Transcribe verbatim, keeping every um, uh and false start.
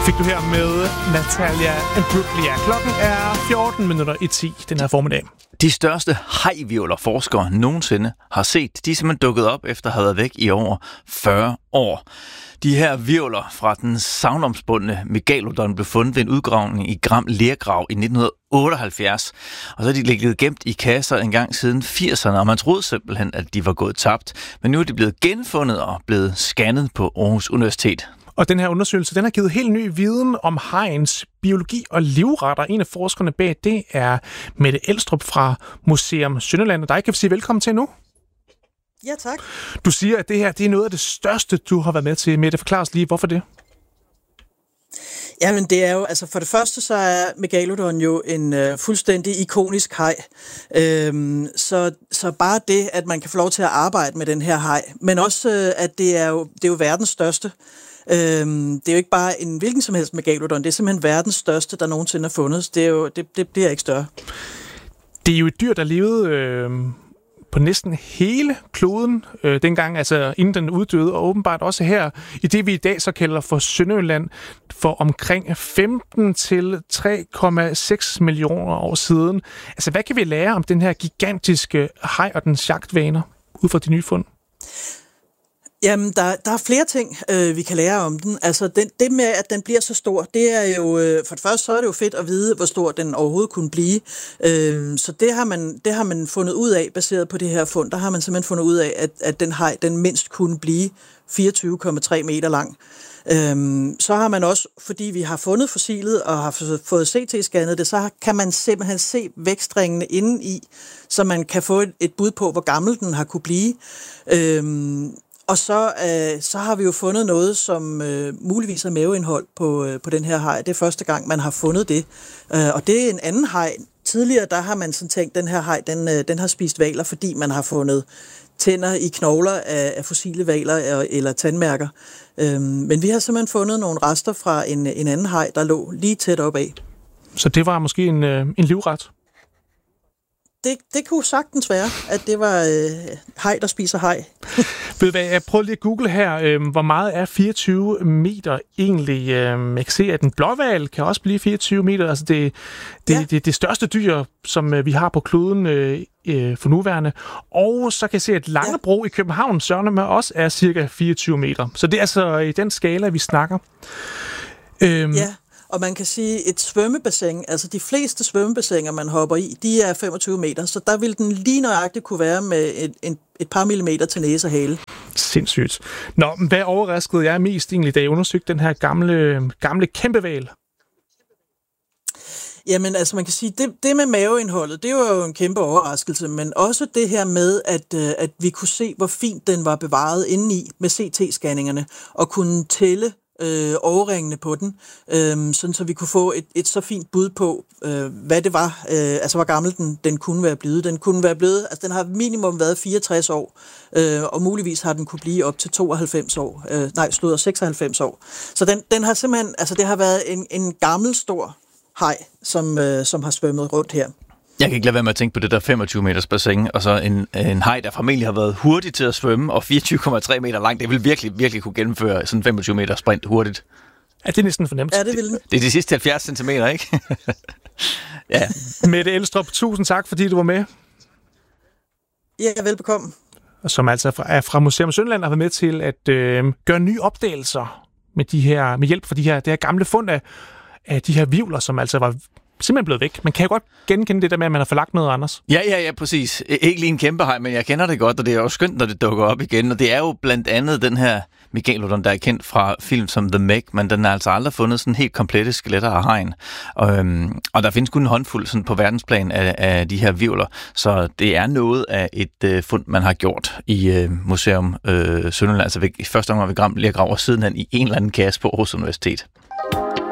Fik du her med Natalia Imbruglia. Klokken er fjorten minutter i ti den her formiddag. De største hajhvirvler forskere nogensinde har set, de er simpelthen dukket op efter at have været væk i over fyrre år. De her hvirvler fra den savnomsbundne Megalodon blev fundet ved en udgravning i Gram Lergrav i nitten otteoghalvfjerds. Og så er de ligget gemt i kasser en gang siden firserne, og man troede simpelthen, at de var gået tabt. Men nu er de blevet genfundet og blevet scannet på Aarhus Universitet. Og den her undersøgelse, den har givet helt ny viden om hajens biologi og livretter. En af forskerne bag det er Mette Elstrup fra Museum Sønderland. Og dig kan vi sige velkommen til nu. Ja, tak. Du siger, at det her det er noget af det største, du har været med til. Mette, forklar os lige, hvorfor det? Jamen det er jo, altså for det første så er Megalodon jo en øh, fuldstændig ikonisk haj. Øhm, så, så bare det, at man kan få lov til at arbejde med den her haj, men også øh, at det er, jo, det er jo verdens største. Øhm, det er jo ikke bare en hvilken som helst Megalodon, det er simpelthen verdens største, der nogensinde er fundet. Det, er jo, det, det bliver ikke større. Det er jo et dyr, der levede øh, på næsten hele kloden øh, dengang, altså inden den uddøde, og åbenbart også her i det, vi i dag så kalder for Sønderjylland, for omkring femten til tre komma seks millioner år siden. Altså, hvad kan vi lære om den her gigantiske haj og dens jagtvaner ud fra de nye fund? Jamen, der, der er flere ting, øh, vi kan lære om den. Altså, den, det med, at den bliver så stor, det er jo, øh, for det første, så er det jo fedt at vide, hvor stor den overhovedet kunne blive. Øh, så det har, man, det har man fundet ud af, baseret på det her fund. Der har man simpelthen fundet ud af, at, at den haj, den mindst kunne blive fireogtyve komma tre meter lang. Øhm, så har man også, fordi vi har fundet fossilet og har fået C T-scannet det, så kan man simpelthen se vækstringene inde i, så man kan få et, et bud på, hvor gammel den har kunne blive. Øhm, Og så, øh, så har vi jo fundet noget, som øh, muligvis er maveindhold på, øh, på den her haj. Det er første gang, man har fundet det. Øh, og det er en anden haj. Tidligere, der har man sådan tænkt, at den her haj, den, øh, den har spist hvaler, fordi man har fundet tænder i knogler af, af fossile hvaler eller tandmærker. Øh, men vi har simpelthen fundet nogle rester fra en, en anden haj, der lå lige tæt op af. Så det var måske en, øh, en livret? Det, det kunne sagtens være, at det var øh, haj, der spiser haj. Ved hvad, jeg prøvede lige at google her, øh, hvor meget er fireogtyve meter egentlig? Øh, jeg kan se, at en blåhval kan også blive fireogtyve meter. Altså det, det, ja. det, det største dyr, som øh, vi har på kloden øh, øh, for nuværende. Og så kan jeg se, at Langebro ja. i København, Sørne, også er cirka fireogtyve meter. Så det er altså i den skala, vi snakker. Øh, ja. Og man kan sige, et svømmebassin, altså de fleste svømmebassiner, man hopper i, de er femogtyve meter, så der vil den lige nøjagtigt kunne være med et, et, et par millimeter til næse og hale. Sindssygt. Nå, hvad overraskede jeg mest egentlig, da jeg undersøgte den her gamle, gamle kæmpehval? Jamen, altså man kan sige, det, det med maveindholdet, det var jo en kæmpe overraskelse, men også det her med, at, at vi kunne se, hvor fint den var bevaret indeni med C T-scanningerne, og kunne tælle Øh, overringene på den, øh, sådan så vi kunne få et, et så fint bud på, øh, hvad det var, øh, altså hvor gammel den, den kunne være blevet. Den kunne være blevet, altså den har minimum været fireogtres år, øh, og muligvis har den kunne blive op til tooghalvfems år, øh, nej, slutter seksoghalvfems år. Så den, den har simpelthen, altså det har været en, en gammel stor haj, som, øh, som har svømmet rundt her. Jeg kan ikke lade være med at tænke på det der femogtyve meters bassin, og så en, en haj, der formentlig har været hurtig til at svømme, og fireogtyve komma tre meter lang. Det vil virkelig, virkelig kunne gennemføre sådan en femogtyve meter sprint hurtigt. Ja, det er næsten fornemt. Ja, det vil den. Det er de sidste halvfjerds centimeter, ikke? Ja. Mette Elstrup, tusind tak, fordi du var med. Ja, velbekomme. Som altså er fra Museum Sønderland har været med til at øh, gøre nye opdagelser med, de her, med hjælp fra de her, det her gamle fund af, af de her hvirvler, som altså var simpelthen blevet væk. Man kan jo godt genkende det der med, at man har forlagt noget, Anders. Ja, ja, ja, præcis. Ikke lige en kæmpe haj, men jeg kender det godt, og det er også skønt, når det dukker op igen. Og det er jo blandt andet den her Megalodon, der er kendt fra film som The Meg, men den har altså aldrig fundet sådan helt komplette skeletter af hajen. Og, øhm, og der findes kun en håndfuld sådan på verdensplan af, af de her hvirvler, så det er noget af et øh, fund, man har gjort i øh, Museum øh, Sønderland, altså ved, i første omgang ved Gram Lergrav, og sidenhen i en eller anden kasse på Aarhus Universitet.